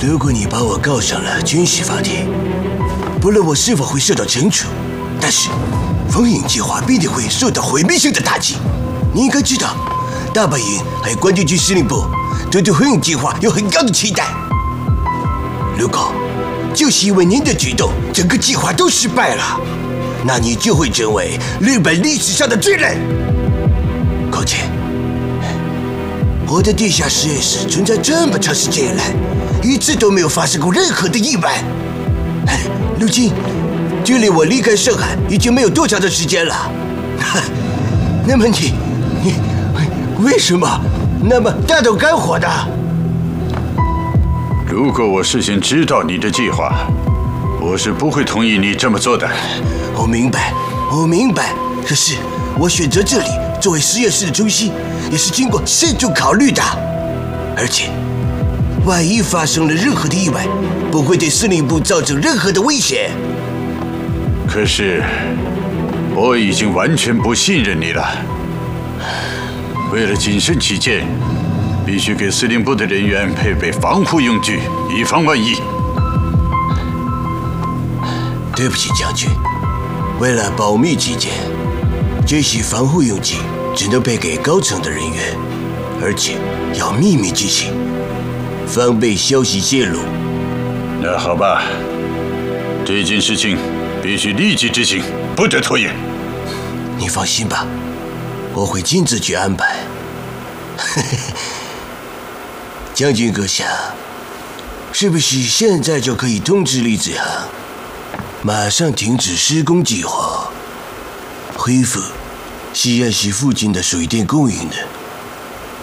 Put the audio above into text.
如果你把我告上了军事法庭，不论我是否会受到惩处，但是风影计划必定会受到毁灭性的打击。你应该知道，大本营还有关军区司令部都对风影计划有很高的期待。如果就是因为您的举动，整个计划都失败了，那你就会成为日本历史上的罪人。况且，我的地下实验室存在这么长时间以来，一次都没有发生过任何的意外。如今，距离我离开上海已经没有多长的时间了。那么你为什么那么大动肝火呢？ 如果我事先知道你的计划，我是不会同意你这么做的。 我明白。可是我选择这里作为实验室的中心，也是经过慎重考虑的。而且，万一发生了任何的意外，不会对司令部造成任何的危险。 可是，我已经完全不信任你了。为了谨慎起见，必须给司令部的人员配备防护用具，以防万一。 对不起，将军，为了保密起见，这些防护用具只能配给高层的人员，而且要秘密进行，防备消息泄露。 那好吧，这件事情必须立即执行，不得拖延。 你放心吧，我会亲自去安排。将军阁下，是不是现在就可以通知李子航，马上停止施工计划，恢复实验室附近的水电供应呢？